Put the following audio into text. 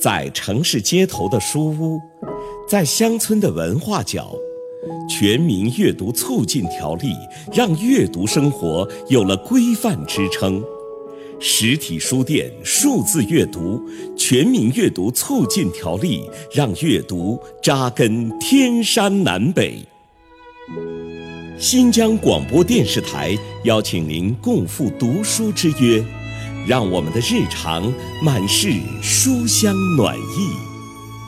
在城市街头的书屋，在乡村的文化角，全民阅读促进条例让阅读生活有了规范支撑。实体书店数字阅读，全民阅读促进条例让阅读扎根天山南北。新疆广播电视台邀请您共赴读书之约，让我们的日常满是书香暖意。